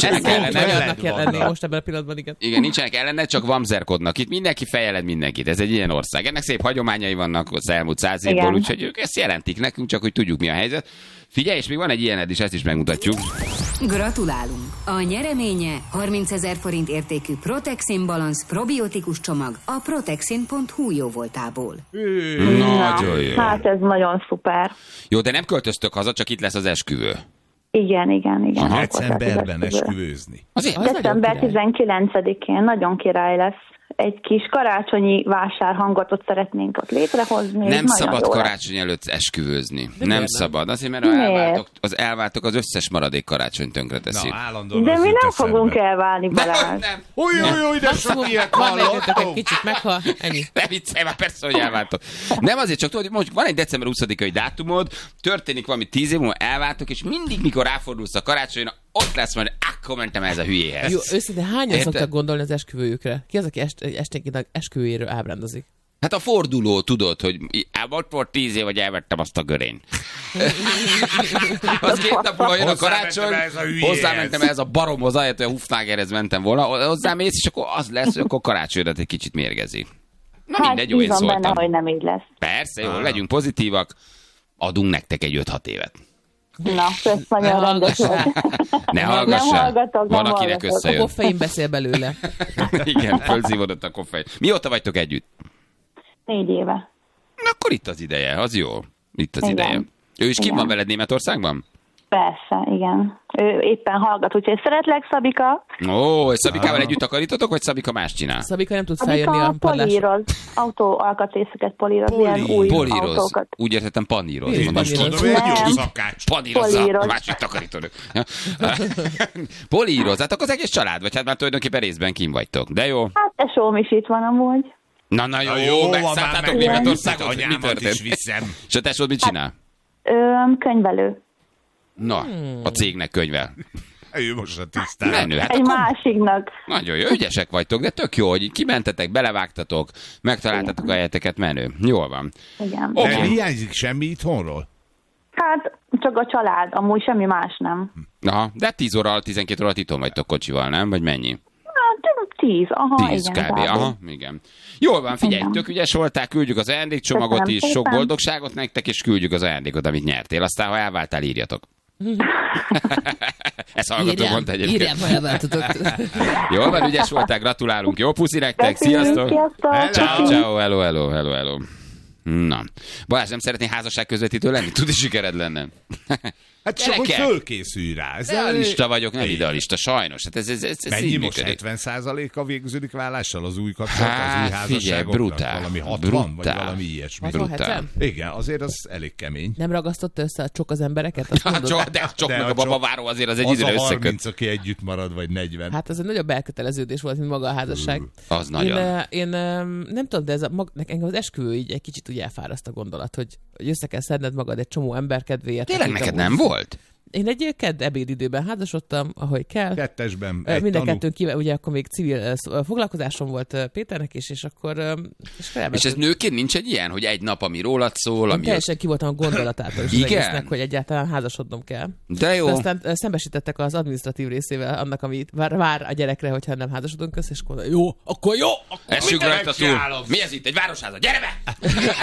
Nincsenek ellene. Kell lenni most ebben a pillanatban, igen. Igen, nincsenek ellene, csak vamzerkodnak. Itt mindenki fejeled mindenkit. Ez egy ilyen ország. Ennek szép hagyományai vannak az elmúlt 100 évből, úgyhogy ők ezt jelentik nekünk, csak hogy tudjuk, mi a helyzet. Figyelj, és még van egy ilyened is, ezt is megmutatjuk. Gratulálunk! A nyereménye 30 000 forint értékű Protexin Balance probiotikus csomag a protexin.hu jóvoltából. Nagyon jó. Hát ez nagyon szuper. Jó, de nem költöztök haza, csak itt lesz az esküvő. Igen. Decemberben esküvőzni. December 19-én nagyon király lesz. Egy kis karácsonyi vásárhangatot szeretnénk ott létrehozni. Nem szabad karácsony előtt esküvőzni. Nem szabad. Azért, mert elváltok, az összes maradék karácsony tönkre teszi. De mi nem fogunk elválni, Balázs. Nem. Új, de sok ilyet hallottam. Egy kicsit meghal, ennyi. Ne viccelj, már persze, hogy elváltok. Nem azért, csak tudod, hogy van egy december 20-ai dátumod, történik valami 10 év múlva, elváltok, és mindig, mikor ráfordulsz a karácsonyra, ott lesz majd, akkor mentem ez a hülyéhez. Jó, őszintén hányan szoktak gondolni az esküvőjükre? Ki az, aki esténként esküvőjéről ábrándozik? Hát a forduló, tudod, hogy ott volt 10 év, hogy elvettem azt a görényt. Az 2 nap múlva jön a karácsony, hozzámentem ez a baromhoz, ahelyett, hogy a Hufnagerhez mentem volna, hozzámész, és akkor az lesz, hogy akkor karácsonyra egy kicsit mérgezi. Na hát mindegy, jó, én szóltam. benne, hogy nem így lesz. Persze, jó, legyünk pozitívak, adunk nektek egy 5-6 évet. Na, ez nagyon rendes volt. Ne hallgassál. Van, akinek A összejön. koffein beszél belőle. Igen, fölszívódott a koffein. Mióta vagytok együtt? 4 éve. Na, akkor itt az ideje, az jó. Itt az Igen. ideje. Ő is kint van veled Németországban? Persze, igen. Ő éppen hallgat, úgyhogy szeretlek, Szabika. Ó, és Szabikával együtt takarítotok, vagy Szabika más csinál? Szabika nem tud feljönni Szabika a padlásra. políroz, autó alkatrészeket políroz, ilyen új Políroz. autókat. Úgy értettem, paníroz. Én Mondom, is Mondom, Políroz. hogy egy jó Nem. szakács. panírozza, a Políroz. másik takarítónök. Políroz, hát akkor az egész család, vagy hát már tulajdonképpen részben kim vagytok. De jó. Hát tesóm is itt van amúgy. Na jó, Jó, megszálltátok van, Németországot, mi anyámat történt? is viszem. És a tesód mit csinál? Könyvelő. Na, a cégnek könyvel. Ő most a tisztán. Menő, hát Egy akkor másiknak. nagyon jó, ügyesek vagytok, de tök jó, hogy kimentetek, belevágtatok, megtaláltatok a helyeteket, menő. Jól van. Igen. Nem hiányzik semmi itthonról? Hát csak a család, amúgy semmi más nem. Aha, de 10 óra, 12 óra itthon vagytok kocsival, nem? Vagy mennyi? Hát 10, aha, 10 igen. kb. Aha, igen. Jól van, figyelj, Igen. tök ügyes voltál, küldjük az ajándékcsomagot Köszönöm is, sok szépen. boldogságot nektek, és küldjük az ajándékot, amit nyertél. Aztán, ha elváltál, írjatok. Ezt hallgató mondta egyébként. Írjám, ha elváltatok. Jól van, ügyes voltál, gratulálunk. Jó puszi nektek, sziasztok! Sziasztok! Ciao, ciao, hello. Na, Balázs, nem szeretnél házasság közvetítő lenni? Tud, sikered lenne. Hát csak, hogy Gyerekek! fölkészülj rá. Idealista vagyok, nem Igen. idealista, sajnos. Hát ez Mennyi így most? működik. 70%-a végződik vállással az új kapcsolat, az új Hát, házasságoknak? figyelj, brutál. Valami 60, vagy Brutál. valami ilyesmi. 60-70? Igen, azért az elég kemény. Nem ragasztotta össze a csok az embereket? Azt mondod? De a csoknak De a a babaváró azért az egy Az időre a összeköt. 30, aki együtt marad, vagy 40. Hát ez egy nagyobb elköteleződés volt, mint maga a házasság. Az nagyon. Én nem tudom, de ez engem az esküvő így egy kicsit úgy elfáraszt a gondolat, hogy össze kell szedned magad egy csomó ember kedvéért. Tényleg akik neked amúgy- nem volt? Én egy kedd ebédidőben házasodtam, ahogy kell. Kettesben Mind a tanú. kettőnk kívül, ugye akkor még civil foglalkozásom volt Péternek is, és akkor És ez nőként nincs egy ilyen, hogy egy nap, ami rólad szól, én ami... teljesen ki voltam a gondolatától is az Igen? egésznek, hogy egyáltalán házasodnom kell. De jó. De aztán szembesítettek az adminisztratív részével annak, amit vár a gyerekre, hogyha nem házasodunk össze, és akkor jó, akkor Essünk rajta túl. megcsinálom? Mi ez itt? Egy városháza? Gyere be!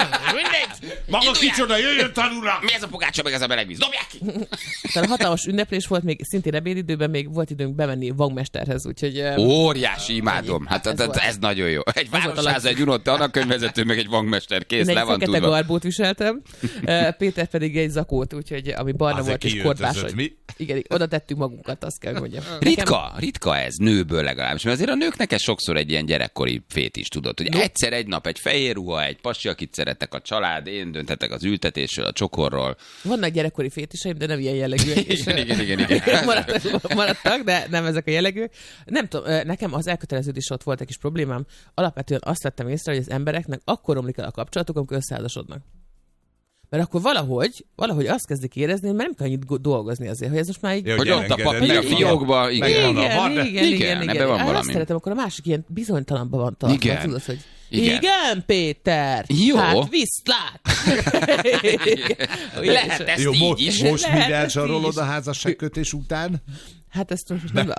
Mindegy! Maga Induljál! kicsoda, jöjjön tanúra! Mi ez a pogácsa, meg ez a meleg víz? Dobják ki! Aztán hatalmas ünneplés volt, még szintén ebédidőben még volt időnk bemenni Vagmesterhez, úgyhogy... Óriási, imádom. Hát Ez volt. ez nagyon jó. Egy volt a városháza, egy unott tankönyvvezető, meg egy vangmester. Kész, én le egy van fekete tudva. garbót viseltem, Péter pedig egy zakót, úgyhogy ami barna Azért volt és kiöltözött, kortás. mi? Igen, oda tettük magunkat, azt kell mondjam. Ritka ez, nőből legalábbis. Mert azért a nőknek ez sokszor egy ilyen gyerekkori fét is, tudod, hogy egyszer egy nap egy fehér ruha, egy pasi, akit szeretek a család, én dönthetek az ültetésről, a csokorról. Vannak gyerekkori fétiseim, de nem ilyen jellegűek. és, Igen. maradtak, de nem ezek a jellegűek. Nem tudom, nekem az elköteleződés ott volt egy kis problémám. Alapvetően azt vettem észre, hogy az embereknek akkor romlik el a kapcsolatuk, amikor összeházasodnak. Mert akkor valahogy azt kezdik érezni, hogy már nem kell annyit dolgozni azért, hogy ez most már így... Jó, Hogy ott a gyerengedett, papír a meg van. fiókba, igen. Megvan a var, Igen, ebben van Azt valami. szeretem, akkor a másik ilyen bizonytalanban van tartva. Igen. Tudod, hogy Igen. igen, Péter! Jó. Hát viszlát! Lehet ezt Jó, így is. most Lehet mivel ezt zsarolod így a is. házasságkötés után? Hát ezt most nem